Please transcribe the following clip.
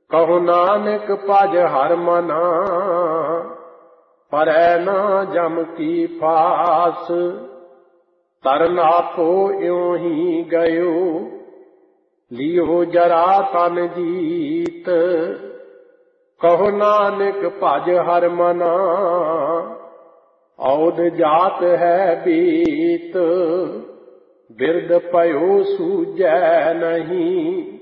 ਕਹੋ ਨਾਨਕ ਭਜ ਹਰਿ ਮਨਾ, ਪਰੈ ਨਾ ਜਮ ਕੀ ਫਾਸ। ਤਰਨ ਆਪੋ ਇਉ ਹੀ ਗਇਓ, ਲਿਓ ਜਰਾ ਤਨ ਜੀਤ। ਕਹੋ ਨਾਨਕ ਭਜ ਹਰਿ ਮਨਾ, ਔਧ ਜਾਤ ਹੈ ਬੀਤ। ਬਿਰਧ ਭਇਓ ਸੂਝੈ ਨਹੀਂ,